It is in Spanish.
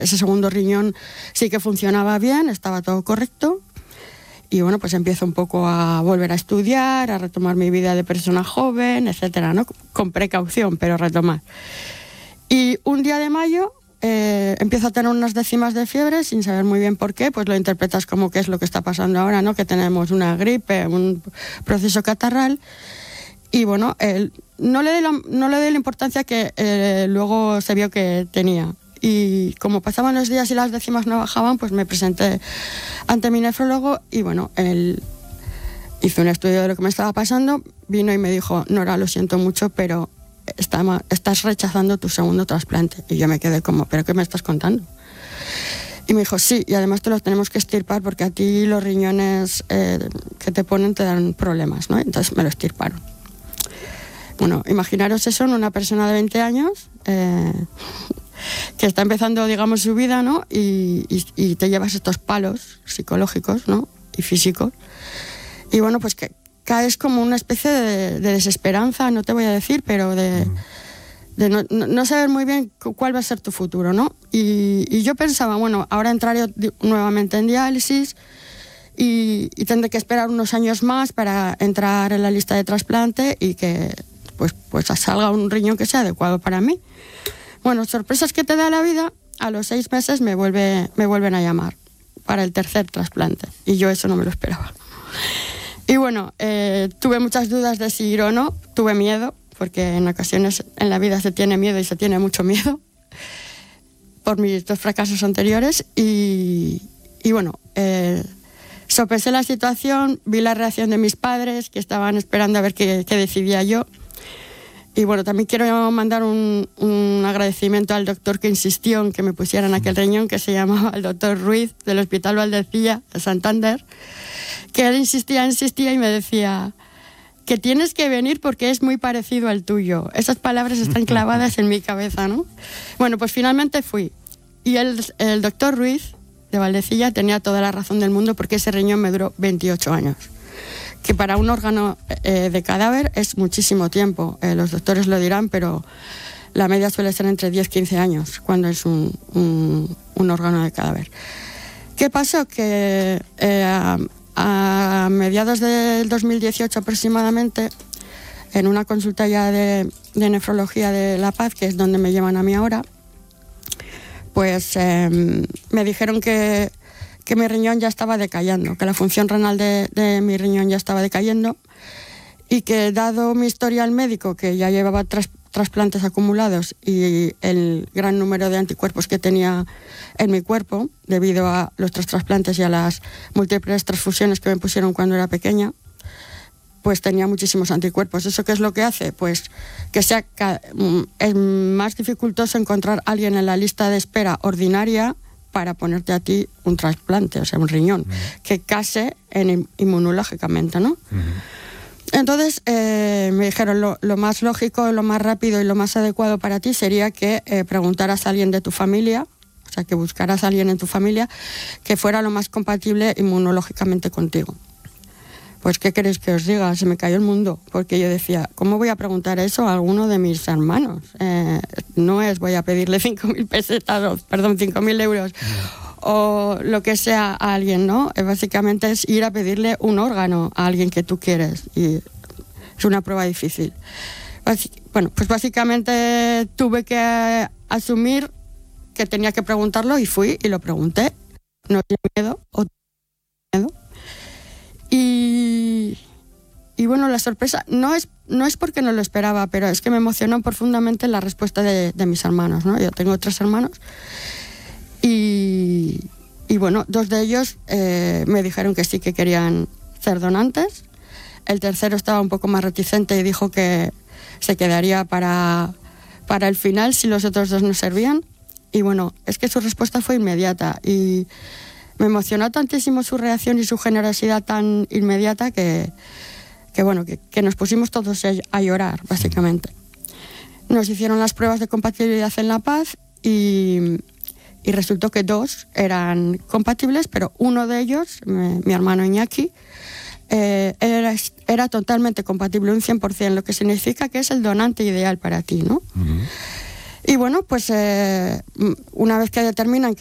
ese segundo riñón sí que funcionaba bien, estaba todo correcto. Y bueno, pues empiezo un poco a volver a estudiar, a retomar mi vida de persona joven, etcétera, ¿no? Con precaución, pero retomar. Y un día de mayo empiezo a tener unas décimas de fiebre sin saber muy bien por qué, pues lo interpretas como que es lo que está pasando ahora, ¿no? Que tenemos una gripe, un proceso catarral. Y bueno, no le di la importancia que luego se vio que tenía. Y como pasaban los días y las décimas no bajaban, pues me presenté ante mi nefrólogo y bueno, él hizo un estudio de lo que me estaba pasando, vino y me dijo: Nora, lo siento mucho, pero estás rechazando tu segundo trasplante. Y yo me quedé como: ¿pero qué me estás contando? Y me dijo: sí, y además te los tenemos que extirpar porque a ti los riñones que te ponen te dan problemas, ¿no? Entonces me lo extirparon. Bueno, imaginaros eso en una persona de 20 años... que está empezando, digamos, su vida, ¿no? Y te llevas estos palos psicológicos, ¿no? Y físicos. Y bueno, pues que caes como una especie de desesperanza, no te voy a decir, pero de no saber muy bien cuál va a ser tu futuro, ¿no? Y yo pensaba, bueno, ahora entraré nuevamente en diálisis y tendré que esperar unos años más para entrar en la lista de trasplante y que pues salga un riñón que sea adecuado para mí. Bueno, sorpresas que te da la vida, a los 6 meses me vuelven a llamar para el tercer trasplante. Y yo eso no me lo esperaba. Y bueno, tuve muchas dudas de si ir o no, tuve miedo, porque en ocasiones en la vida se tiene miedo y se tiene mucho miedo, por mis 2 fracasos anteriores. Y bueno, sopesé la situación, vi la reacción de mis padres, que estaban esperando a ver qué decidía yo. Y bueno, también quiero mandar un agradecimiento al doctor que insistió en que me pusieran aquel riñón, que se llamaba el doctor Ruiz, del Hospital Valdecilla, de Santander, que él insistía y me decía que tienes que venir porque es muy parecido al tuyo. Esas palabras están clavadas en mi cabeza, ¿no? Bueno, pues finalmente fui. Y el doctor Ruiz, de Valdecilla, tenía toda la razón del mundo porque ese riñón me duró 28 años. Que para un órgano de cadáver es muchísimo tiempo. Los doctores lo dirán, pero la media suele ser entre 10-15 años cuando es un órgano de cadáver. ¿Qué pasó? Que a mediados del 2018 aproximadamente, en una consulta ya de nefrología de La Paz, que es donde me llevan a mí ahora, pues me dijeron que mi riñón ya estaba decayendo, que la función renal de mi riñón ya estaba decayendo y que, dado mi historial médico, que ya llevaba trasplantes acumulados y el gran número de anticuerpos que tenía en mi cuerpo debido a los 3 trasplantes y a las múltiples transfusiones que me pusieron cuando era pequeña, pues tenía muchísimos anticuerpos. ¿Eso qué es lo que hace? Pues que es más dificultoso encontrar a alguien en la lista de espera ordinaria para ponerte a ti un trasplante, o sea, un riñón, que case inmunológicamente, ¿no? Entonces me dijeron lo más lógico, lo más rápido y lo más adecuado para ti sería que preguntaras a alguien de tu familia, o sea, que buscaras a alguien en tu familia que fuera lo más compatible inmunológicamente contigo. Pues, ¿qué queréis que os diga? Se me cayó el mundo, porque yo decía, ¿cómo voy a preguntar eso a alguno de mis hermanos? No es voy a pedirle 5.000 euros o lo que sea a alguien, ¿no? Básicamente es ir a pedirle un órgano a alguien que tú quieres y es una prueba difícil. Bueno, pues básicamente tuve que asumir que tenía que preguntarlo y fui y lo pregunté. No tenía miedo, Y bueno, la sorpresa no es porque no lo esperaba, pero es que me emocionó profundamente la respuesta de mis hermanos, ¿no? Yo tengo 3 hermanos y bueno, 2 de ellos me dijeron que sí, que querían ser donantes. El tercero estaba un poco más reticente y dijo que se quedaría para el final si los otros 2 no servían. Y bueno, es que su respuesta fue inmediata y me emocionó tantísimo su reacción y su generosidad tan inmediata que nos pusimos todos a llorar, básicamente. Nos hicieron las pruebas de compatibilidad en La Paz y resultó que 2 eran compatibles, pero uno de ellos, mi hermano Iñaki, era totalmente compatible, un 100%, lo que significa que es el donante ideal para ti, ¿no? Y bueno, pues una vez que determinan